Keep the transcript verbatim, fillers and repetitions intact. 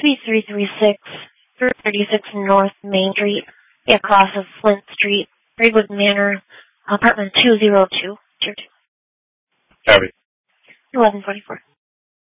three three three six, three thirty-six North Main Street, across of Flint Street, Braidwood Manor, apartment two oh two, tier two. Copy. eleven forty-four.